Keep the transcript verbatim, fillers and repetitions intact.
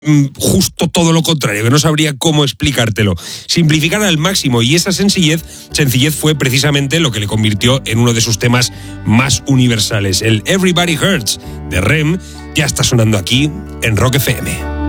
justo todo lo contrario, que no sabría cómo explicártelo. Simplificar al máximo, y esa sencillez, sencillez fue precisamente lo que le convirtió en uno de sus temas más universales. El Everybody Hurts de R E M ya está sonando aquí en Rock F M.